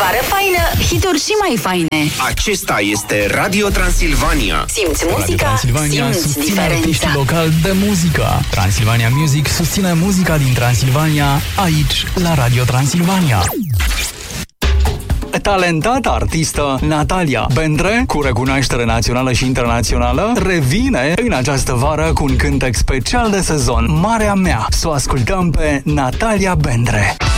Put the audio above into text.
Vară faină, hituri și mai faine. Acesta este Radio Transilvania. Simți muzica, Radio Transilvania simți susține diferența. artiștii locali de muzică. Transilvania Music susține muzica din Transilvania, aici, la Radio Transilvania. Talentata artistă Natalia Bendre, cu recunoaștere națională și internațională, revine în această vară cu un cântec special de sezon, Marea Mea. Să o ascultăm pe Natalia Bendre.